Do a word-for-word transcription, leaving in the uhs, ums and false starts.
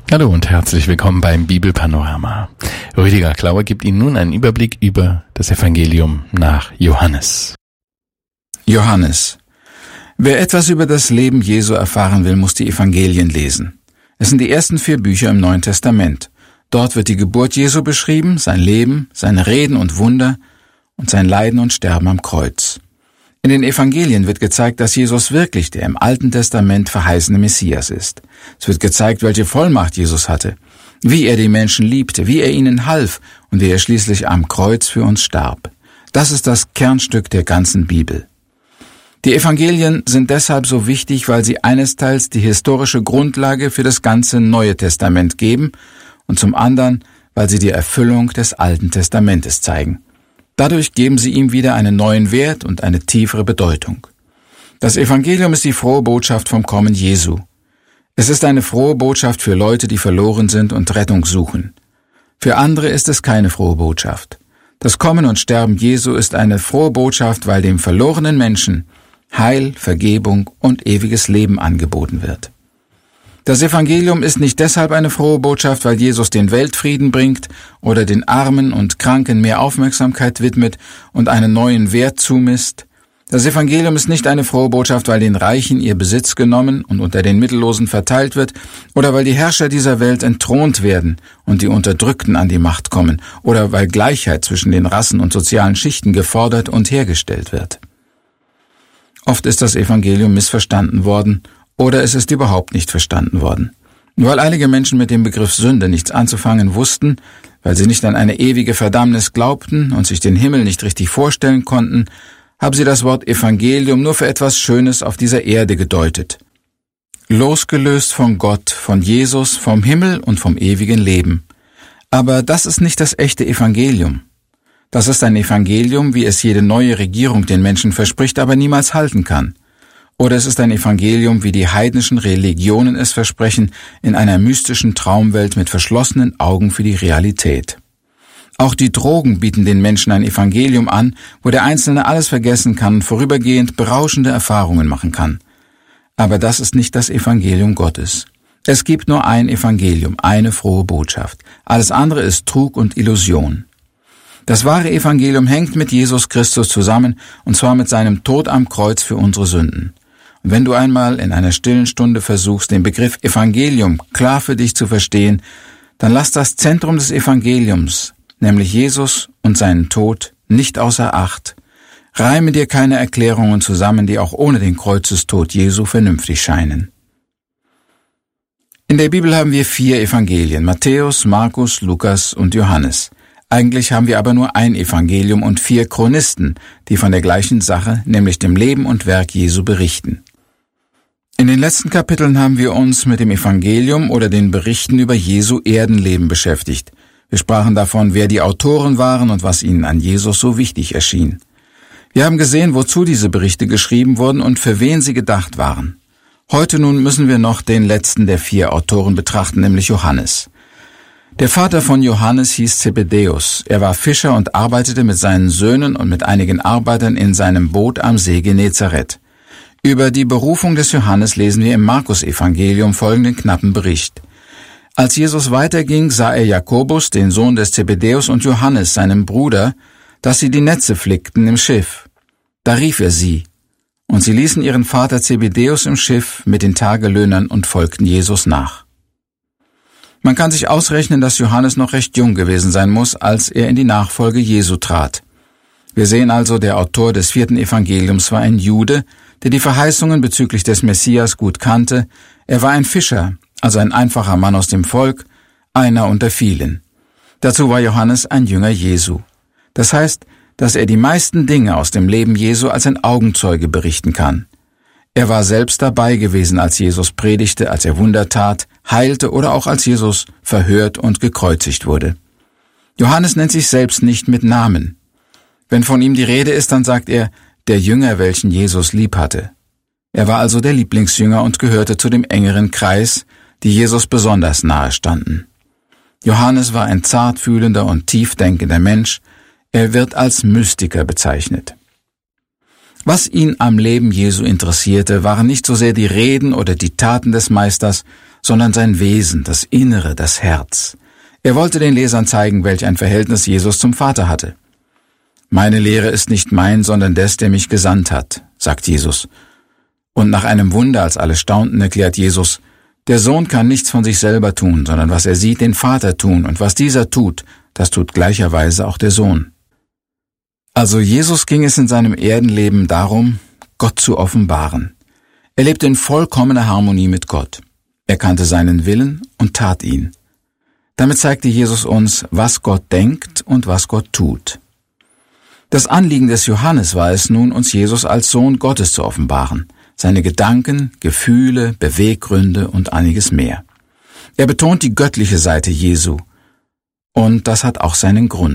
Hallo und herzlich willkommen beim Bibelpanorama. Rüdiger Klauer gibt Ihnen nun einen Überblick über das Evangelium nach Johannes. Johannes. Wer etwas über das Leben Jesu erfahren will, muss die Evangelien lesen. Es sind die ersten vier Bücher im Neuen Testament. Dort wird die Geburt Jesu beschrieben, sein Leben, seine Reden und Wunder und sein Leiden und Sterben am Kreuz. In den Evangelien wird gezeigt, dass Jesus wirklich der im Alten Testament verheißene Messias ist. Es wird gezeigt, welche Vollmacht Jesus hatte, wie er die Menschen liebte, wie er ihnen half und wie er schließlich am Kreuz für uns starb. Das ist das Kernstück der ganzen Bibel. Die Evangelien sind deshalb so wichtig, weil sie einesteils die historische Grundlage für das ganze Neue Testament geben und zum anderen, weil sie die Erfüllung des Alten Testamentes zeigen. Dadurch geben sie ihm wieder einen neuen Wert und eine tiefere Bedeutung. Das Evangelium ist die frohe Botschaft vom Kommen Jesu. Es ist eine frohe Botschaft für Leute, die verloren sind und Rettung suchen. Für andere ist es keine frohe Botschaft. Das Kommen und Sterben Jesu ist eine frohe Botschaft, weil dem verlorenen Menschen Heil, Vergebung und ewiges Leben angeboten wird. Das Evangelium ist nicht deshalb eine frohe Botschaft, weil Jesus den Weltfrieden bringt oder den Armen und Kranken mehr Aufmerksamkeit widmet und einen neuen Wert zumisst. Das Evangelium ist nicht eine frohe Botschaft, weil den Reichen ihr Besitz genommen und unter den Mittellosen verteilt wird oder weil die Herrscher dieser Welt entthront werden und die Unterdrückten an die Macht kommen oder weil Gleichheit zwischen den Rassen und sozialen Schichten gefordert und hergestellt wird. Oft ist das Evangelium missverstanden worden oder es ist überhaupt nicht verstanden worden. Nur weil einige Menschen mit dem Begriff Sünde nichts anzufangen wussten, weil sie nicht an eine ewige Verdammnis glaubten und sich den Himmel nicht richtig vorstellen konnten, haben sie das Wort Evangelium nur für etwas Schönes auf dieser Erde gedeutet. Losgelöst von Gott, von Jesus, vom Himmel und vom ewigen Leben. Aber das ist nicht das echte Evangelium. Das ist ein Evangelium, wie es jede neue Regierung den Menschen verspricht, aber niemals halten kann. Oder es ist ein Evangelium, wie die heidnischen Religionen es versprechen, in einer mystischen Traumwelt mit verschlossenen Augen für die Realität. Auch die Drogen bieten den Menschen ein Evangelium an, wo der Einzelne alles vergessen kann und vorübergehend berauschende Erfahrungen machen kann. Aber das ist nicht das Evangelium Gottes. Es gibt nur ein Evangelium, eine frohe Botschaft. Alles andere ist Trug und Illusion. Das wahre Evangelium hängt mit Jesus Christus zusammen, und zwar mit seinem Tod am Kreuz für unsere Sünden. Und wenn du einmal in einer stillen Stunde versuchst, den Begriff Evangelium klar für dich zu verstehen, dann lass das Zentrum des Evangeliums, nämlich Jesus und seinen Tod, nicht außer Acht. Reime dir keine Erklärungen zusammen, die auch ohne den Kreuzestod Jesu vernünftig scheinen. In der Bibel haben wir vier Evangelien: Matthäus, Markus, Lukas und Johannes. Eigentlich haben wir aber nur ein Evangelium und vier Chronisten, die von der gleichen Sache, nämlich dem Leben und Werk Jesu, berichten. In den letzten Kapiteln haben wir uns mit dem Evangelium oder den Berichten über Jesu Erdenleben beschäftigt. Wir sprachen davon, wer die Autoren waren und was ihnen an Jesus so wichtig erschien. Wir haben gesehen, wozu diese Berichte geschrieben wurden und für wen sie gedacht waren. Heute nun müssen wir noch den letzten der vier Autoren betrachten, nämlich Johannes. Der Vater von Johannes hieß Zebedäus. Er war Fischer und arbeitete mit seinen Söhnen und mit einigen Arbeitern in seinem Boot am See Genezareth. Über die Berufung des Johannes lesen wir im Markus-Evangelium folgenden knappen Bericht. Als Jesus weiterging, sah er Jakobus, den Sohn des Zebedäus, und Johannes, seinen Bruder, dass sie die Netze flickten im Schiff. Da rief er sie, und sie ließen ihren Vater Zebedäus im Schiff mit den Tagelöhnern und folgten Jesus nach. Man kann sich ausrechnen, dass Johannes noch recht jung gewesen sein muss, als er in die Nachfolge Jesu trat. Wir sehen also, der Autor des vierten Evangeliums war ein Jude, der die Verheißungen bezüglich des Messias gut kannte. Er war ein Fischer, also ein einfacher Mann aus dem Volk, einer unter vielen. Dazu war Johannes ein Jünger Jesu. Das heißt, dass er die meisten Dinge aus dem Leben Jesu als ein Augenzeuge berichten kann. Er war selbst dabei gewesen, als Jesus predigte, als er Wunder tat, heilte oder auch als Jesus verhört und gekreuzigt wurde. Johannes nennt sich selbst nicht mit Namen. Wenn von ihm die Rede ist, dann sagt er, der Jünger, welchen Jesus lieb hatte. Er war also der Lieblingsjünger und gehörte zu dem engeren Kreis, die Jesus besonders nahe standen. Johannes war ein zartfühlender und tiefdenkender Mensch. Er wird als Mystiker bezeichnet. Was ihn am Leben Jesu interessierte, waren nicht so sehr die Reden oder die Taten des Meisters, sondern sein Wesen, das Innere, das Herz. Er wollte den Lesern zeigen, welch ein Verhältnis Jesus zum Vater hatte. »Meine Lehre ist nicht mein, sondern des, der mich gesandt hat«, sagt Jesus. Und nach einem Wunder, als alle staunten, erklärt Jesus, der Sohn kann nichts von sich selber tun, sondern was er sieht, den Vater tun, und was dieser tut, das tut gleicherweise auch der Sohn. Also Jesus ging es in seinem Erdenleben darum, Gott zu offenbaren. Er lebte in vollkommener Harmonie mit Gott. Er kannte seinen Willen und tat ihn. Damit zeigte Jesus uns, was Gott denkt und was Gott tut. Das Anliegen des Johannes war es nun, uns Jesus als Sohn Gottes zu offenbaren, seine Gedanken, Gefühle, Beweggründe und einiges mehr. Er betont die göttliche Seite Jesu, und das hat auch seinen Grund.